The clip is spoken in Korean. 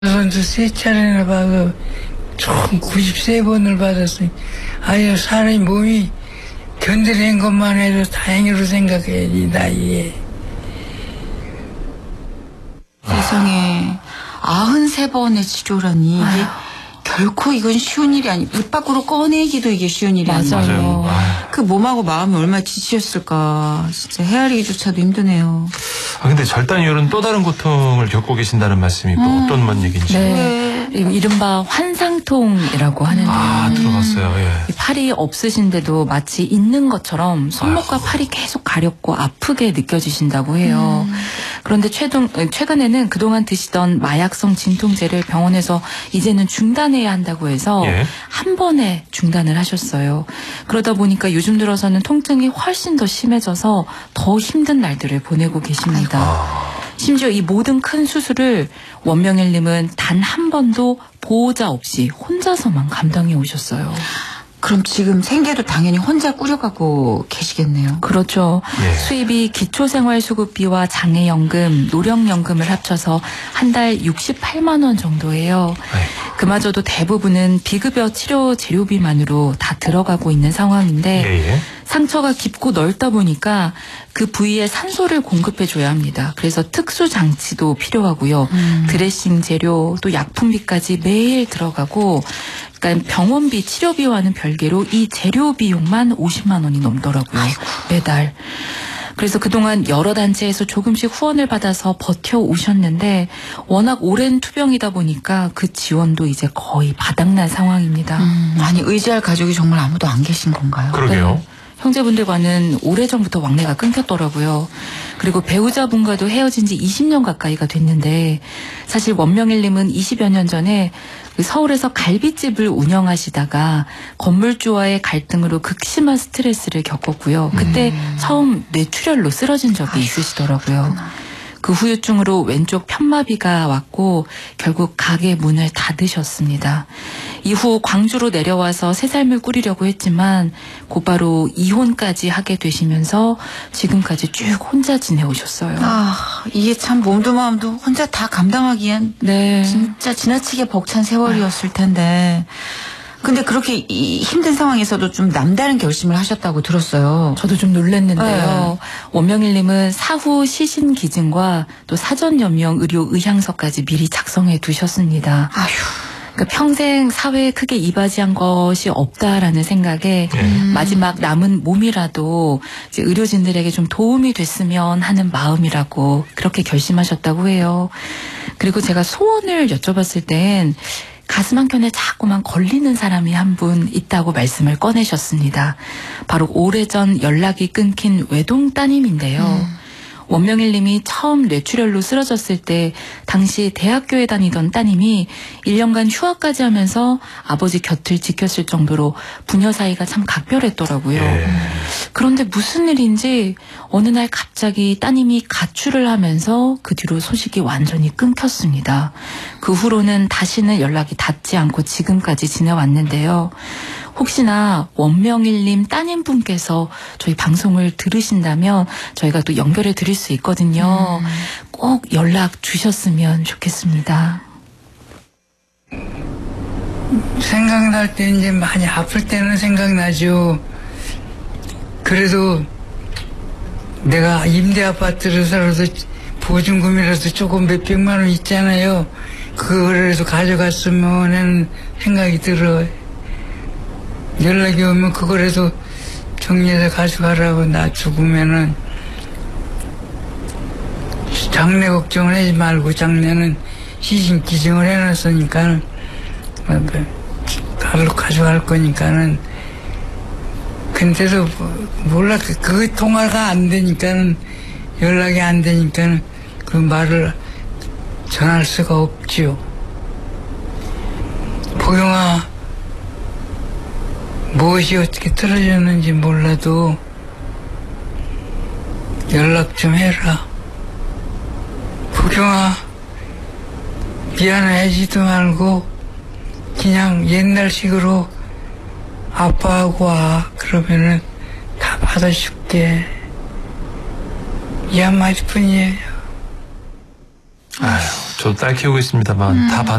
선수 3차례나 받아 총 93번을 받았어요. 아유, 사람이 몸이 견디는 것만 해도 다행으로 생각해야지, 나이에. 세상에 93번의 치료라니 이게 결코 이건 쉬운 일이 아니. 입 밖으로 꺼내기도 이게 쉬운 일이 아니에요. 그 몸하고 마음이 얼마나 지치셨을까. 진짜 헤아리기조차도 힘드네요. 근데 절단 이후로는 또 다른 고통을 겪고 계신다는 말씀이 뭐 어떤 얘기인지. 네. 이른바 환상통이라고 하는데. 들어봤어요. 예. 팔이 없으신데도 마치 있는 것처럼 손목과 팔이 계속 가렵고 아프게 느껴지신다고 해요. 그런데 최근에는 그동안 드시던 마약성 진통제를 병원에서 이제는 중단해야 한다고 해서 한 번에 중단을 하셨어요. 그러다 보니까 요즘 들어서는 통증이 훨씬 더 심해져서 더 힘든 날들을 보내고 계십니다. 심지어 이 모든 큰 수술을 원명일님은 단 한 번도 보호자 없이 혼자서만 감당해 오셨어요. 그럼 지금 생계도 당연히 혼자 꾸려가고 계시겠네요. 그렇죠. 수입이 기초생활수급비와 장애연금, 노령연금을 합쳐서 한 달 68만 원 정도예요. 그마저도 대부분은 비급여 치료 재료비만으로 다 들어가고 있는 상황인데 상처가 깊고 넓다 보니까 그 부위에 산소를 공급해줘야 합니다. 그래서 특수 장치도 필요하고요. 드레싱 재료 또 약품비까지 매일 들어가고 그러니까 병원비, 치료비와는 별개로 이 재료 비용만 50만 원이 넘더라고요. 매달. 그래서 그동안 여러 단체에서 조금씩 후원을 받아서 버텨오셨는데 워낙 오랜 투병이다 보니까 그 지원도 이제 거의 바닥난 상황입니다. 아니 의지할 가족이 정말 아무도 안 계신 건가요? 그러게요. 네. 형제분들과는 오래전부터 왕래가 끊겼더라고요. 그리고 배우자분과도 헤어진 지 20년 가까이가 됐는데 사실 원명일님은 20여 년 전에 서울에서 갈비집을 운영하시다가 건물주와의 갈등으로 극심한 스트레스를 겪었고요. 그때 처음 뇌출혈로 쓰러진 적이 있으시더라고요. 그 후유증으로 왼쪽 편마비가 왔고 결국 가게 문을 닫으셨습니다. 이후 광주로 내려와서 새 삶을 꾸리려고 했지만 곧바로 이혼까지 하게 되시면서 지금까지 쭉 혼자 지내오셨어요. 이게 참 몸도 마음도 혼자 다 감당하기엔 진짜 지나치게 벅찬 세월이었을 텐데. 근데 그렇게 힘든 상황에서도 좀 남다른 결심을 하셨다고 들었어요. 저도 좀 놀랐는데요. 원명일님은 사후 시신 기증과 또 사전 연명 의료 의향서까지 미리 작성해 두셨습니다. 그러니까 평생 사회에 크게 이바지한 것이 없다라는 생각에 마지막 남은 몸이라도 이제 의료진들에게 좀 도움이 됐으면 하는 마음이라고 그렇게 결심하셨다고 해요. 그리고 제가 소원을 여쭤봤을 땐 가슴 한켠에 자꾸만 걸리는 사람이 한 분 있다고 말씀을 꺼내셨습니다. 바로 오래전 연락이 끊긴 외동 따님인데요. 원명일님이 처음 뇌출혈로 쓰러졌을 때 당시 대학교에 다니던 따님이 1년간 휴학까지 하면서 아버지 곁을 지켰을 정도로 부녀 사이가 참 각별했더라고요. 그런데 무슨 일인지 어느 날 갑자기 따님이 가출을 하면서 그 뒤로 소식이 완전히 끊겼습니다. 그 후로는 다시는 연락이 닿지 않고 지금까지 지내왔는데요. 혹시나 원명일님 따님분께서 저희 방송을 들으신다면 저희가 또 연결해 드릴 수 있거든요. 꼭 연락 주셨으면 좋겠습니다. 생각날 때 이제 많이 아플 때는 생각나죠. 그래도 내가 임대 아파트를 살아서 보증금이라도 조금 몇백만 원 있잖아요. 그거라도 가져갔으면 하는 생각이 들어요. 연락이 오면 그거라도 정리해서 가져가라고. 나 죽으면은 장례 걱정을 하지 말고 장례는 시신 기증을 해놨으니까 가로 가져갈 거니까는. 근데도 몰라, 그거 통화가 안 되니까는, 연락이 안 되니까는 그 말을 전할 수가 없지요. 보경아, 무엇이 어떻게 떨어졌는지 몰라도 연락 좀 해라. 보경아, 미안해하지도 말고 그냥 옛날식으로 아빠하고 와. 그러면은 다 받아줄게. 이 한마디뿐이에요. 아유, 저도 딸 키우고 있습니다만 다